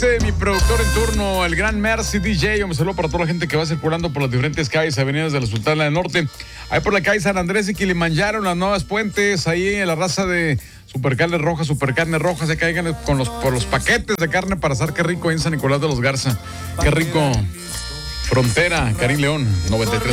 Dice mi productor en turno, el gran Mercy DJ. Un saludo para toda la gente que va circulando por las diferentes calles, avenidas de la Sultana del Norte. Ahí por la calle San Andrés y Kilimanjaro, las nuevas puentes, ahí en la raza de Supercarne Roja, se caigan por los paquetes de carne para asar. Qué rico ahí en San Nicolás de los Garza. Qué rico. Frontera, Karim León, 93.